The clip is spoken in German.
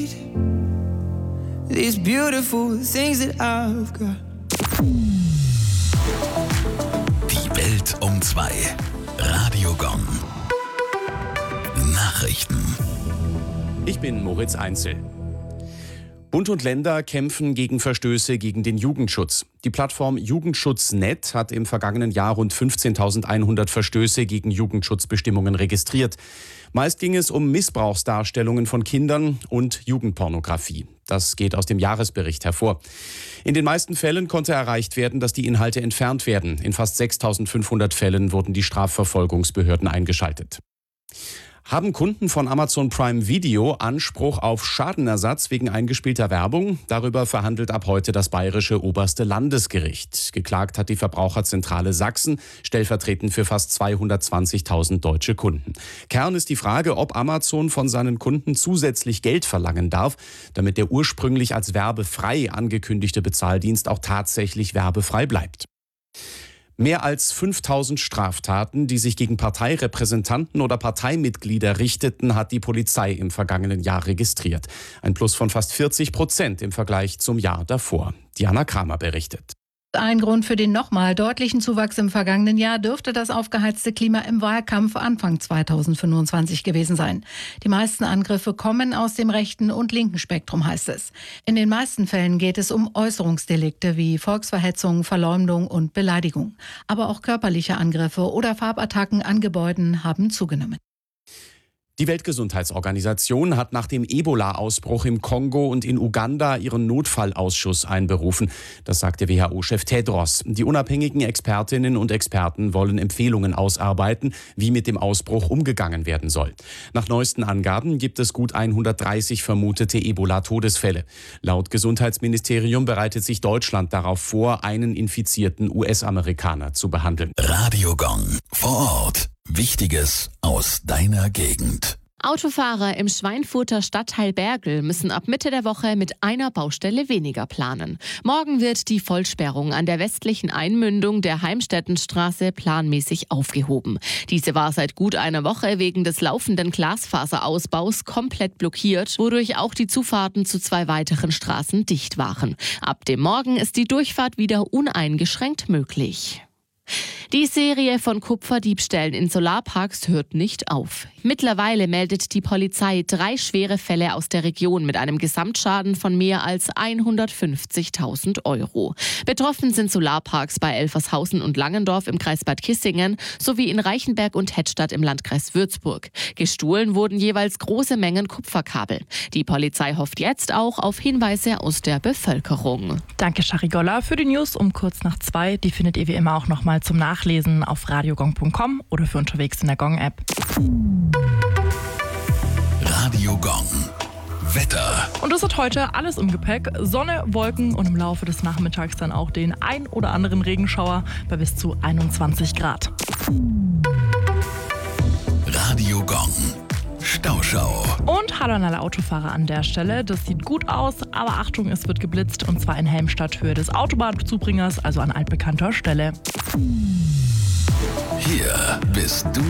These beautiful things that I've got. Die Welt um 2. Radio Gong. Nachrichten. Ich bin Moritz Einzel. Bund und Länder kämpfen gegen Verstöße gegen den Jugendschutz. Die Plattform Jugendschutznet hat im vergangenen Jahr rund 15.100 Verstöße gegen Jugendschutzbestimmungen registriert. Meist ging es um Missbrauchsdarstellungen von Kindern und Jugendpornografie. Das geht aus dem Jahresbericht hervor. In den meisten Fällen konnte erreicht werden, dass die Inhalte entfernt werden. In fast 6.500 Fällen wurden die Strafverfolgungsbehörden eingeschaltet. Haben Kunden von Amazon Prime Video Anspruch auf Schadenersatz wegen eingespielter Werbung? Darüber verhandelt ab heute das Bayerische Oberste Landesgericht. Geklagt hat die Verbraucherzentrale Sachsen, stellvertretend für fast 220.000 deutsche Kunden. Kern ist die Frage, ob Amazon von seinen Kunden zusätzlich Geld verlangen darf, damit der ursprünglich als werbefrei angekündigte Bezahldienst auch tatsächlich werbefrei bleibt. Mehr als 5.000 Straftaten, die sich gegen Parteirepräsentanten oder Parteimitglieder richteten, hat die Polizei im vergangenen Jahr registriert. Ein Plus von fast 40% im Vergleich zum Jahr davor. Diana Kramer berichtet. Ein Grund für den nochmal deutlichen Zuwachs im vergangenen Jahr dürfte das aufgeheizte Klima im Wahlkampf Anfang 2025 gewesen sein. Die meisten Angriffe kommen aus dem rechten und linken Spektrum, heißt es. In den meisten Fällen geht es um Äußerungsdelikte wie Volksverhetzung, Verleumdung und Beleidigung. Aber auch körperliche Angriffe oder Farbattacken an Gebäuden haben zugenommen. Die Weltgesundheitsorganisation hat nach dem Ebola-Ausbruch im Kongo und in Uganda ihren Notfallausschuss einberufen. Das sagte WHO-Chef Tedros. Die unabhängigen Expertinnen und Experten wollen Empfehlungen ausarbeiten, wie mit dem Ausbruch umgegangen werden soll. Nach neuesten Angaben gibt es gut 130 vermutete Ebola-Todesfälle. Laut Gesundheitsministerium bereitet sich Deutschland darauf vor, einen infizierten US-Amerikaner zu behandeln. Radio Gong. Vor Ort. Wichtiges aus deiner Gegend. Autofahrer im Schweinfurter Stadtteil Bergl müssen ab Mitte der Woche mit einer Baustelle weniger planen. Morgen wird die Vollsperrung an der westlichen Einmündung der Heimstättenstraße planmäßig aufgehoben. Diese war seit gut einer Woche wegen des laufenden Glasfaserausbaus komplett blockiert, wodurch auch die Zufahrten zu 2 weiteren Straßen dicht waren. Ab dem Morgen ist die Durchfahrt wieder uneingeschränkt möglich. Die Serie von Kupferdiebstählen in Solarparks hört nicht auf. Mittlerweile meldet die Polizei 3 schwere Fälle aus der Region mit einem Gesamtschaden von mehr als 150.000 Euro. Betroffen sind Solarparks bei Elfershausen und Langendorf im Kreis Bad Kissingen sowie in Reichenberg und Hettstadt im Landkreis Würzburg. Gestohlen wurden jeweils große Mengen Kupferkabel. Die Polizei hofft jetzt auch auf Hinweise aus der Bevölkerung. Danke, Charigolla, für die News um kurz nach 2. Die findet ihr wie immer auch nochmal zum Nachlesen auf radiogong.com oder für unterwegs in der Gong-App. Radio Gong. Wetter. Und es hat heute alles im Gepäck. Sonne, Wolken und im Laufe des Nachmittags dann auch den ein oder anderen Regenschauer bei bis zu 21 Grad. Radio Gong. Stauschau. Und hallo an alle Autofahrer an der Stelle. Das sieht gut aus, aber Achtung, es wird geblitzt und zwar in Helmstadt Höhe des Autobahnzubringers, also an altbekannter Stelle. Hier bist du